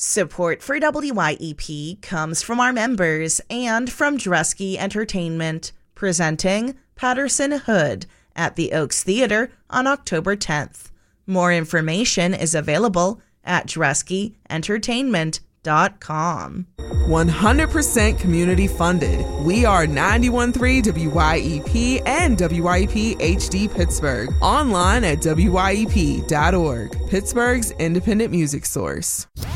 Support for WYEP comes from our members and from Dresky Entertainment, presenting Patterson Hood at the Oaks Theater on October 10th. More information is available at DreskyEntertainment.com. 100% community funded. We are 91.3 WYEP and WYEP HD Pittsburgh. Online at WYEP.org, Pittsburgh's independent music source.